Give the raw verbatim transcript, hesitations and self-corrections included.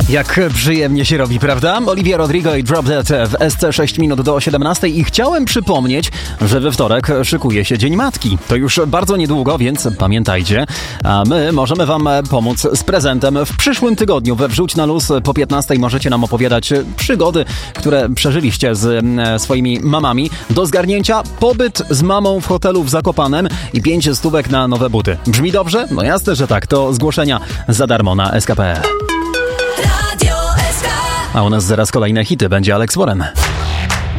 Jak przyjemnie się robi, prawda? Olivia Rodrigo i Drop Dead w S C sześć minut do siedemnastej i chciałem przypomnieć, że we wtorek szykuje się Dzień Matki. To już bardzo niedługo, więc pamiętajcie, a my możemy wam pomóc z prezentem. W przyszłym tygodniu we Wrzuć na luz po piętnastej możecie nam opowiadać przygody, które przeżyliście z swoimi mamami. Do zgarnięcia pobyt z mamą w hotelu w Zakopanem i pięć stówek na nowe buty. Brzmi dobrze? No jasne, że tak. To zgłoszenia za darmo na S K P. A u nas zaraz kolejne hity. Będzie Alex Warren.